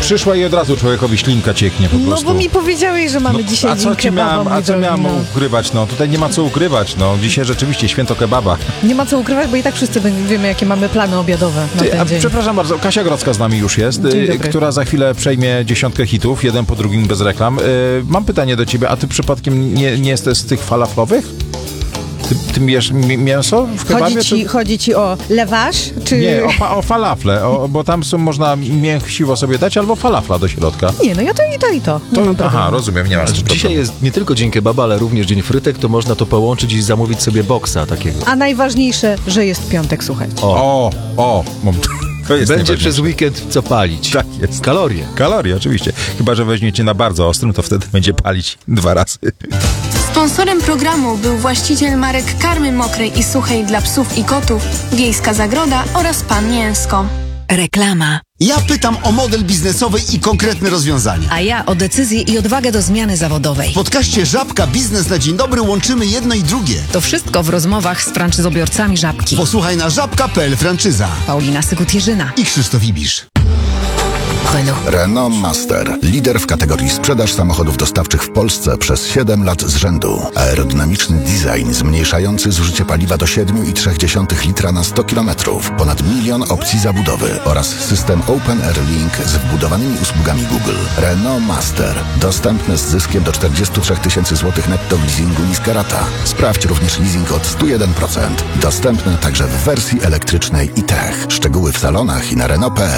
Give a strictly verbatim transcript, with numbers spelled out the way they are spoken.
przyszła i od razu człowiekowi ślinka cieknie po prostu. No bo mi powiedziałeś, że mamy no, dzisiaj a co dzień ci kebaba, miałem, A co drogi, miałem no. ukrywać? No tutaj nie ma co ukrywać. No dzisiaj rzeczywiście święto kebaba. Nie ma co ukrywać, bo i tak wszyscy wiemy, jakie mamy plany obiadowe na Ty, ten a, dzień. przepraszam bardzo, Kasia Grodzka z nami już jest, Dzień y, dobry. która za chwilę przejmie dziesiątkę hitów, jeden po drugim bez reklam. Y, mam pytanie do ciebie, a ty przypadkiem nie, nie jesteś z tych falaflowych? Ty, ty jesz mi- mięso w kebabie? Chodzi ci, czy... chodzi ci o lewasz, czy... Nie, o, fa- o falafle, o, bo tam są, można mięsiwo sobie dać albo falafla do środka. Nie, no ja to i to i to. To, Nie mam aha, problemu. rozumiem, nie masz z tym Dzisiaj problemu. jest nie tylko dzień kebaba, ale również dzień frytek, to można to połączyć i zamówić sobie boksa takiego. A najważniejsze, że jest piątek, słuchajcie. O, o, mam... to jest Będzie najważniejsze. przez weekend co palić. Tak jest. Kalorie. Kalorie, oczywiście. Chyba że weźmiecie na bardzo ostrym, to wtedy będzie palić dwa razy. Sponsorem programu był właściciel marek karmy mokrej i suchej dla psów i kotów, Wiejska Zagroda oraz Pan Mięsko. Reklama. Ja pytam o model biznesowy i konkretne rozwiązania. A ja o decyzję i odwagę do zmiany zawodowej. W podcaście Żabka Biznes na Dzień Dobry łączymy jedno i drugie. To wszystko w rozmowach z franczyzobiorcami Żabki. Posłuchaj na żabka kropka p l franczyza Paulina Sykut-Jerzyna. i Krzysztof Ibisz. Renault. Renault Master. Lider w kategorii sprzedaż samochodów dostawczych w Polsce przez siedem lat z rzędu. Aerodynamiczny design zmniejszający zużycie paliwa do siedem i trzy dziesiąte litra na sto kilometrów. Ponad milion opcji zabudowy oraz system Open Air Link z wbudowanymi usługami Google. Renault Master. Dostępny z zyskiem do czterdzieści trzy tysięcy złotych netto w leasingu niska rata. Sprawdź również leasing od sto jeden procent. Dostępny także w wersji elektrycznej i tech. Szczegóły w salonach i na Renault kropka p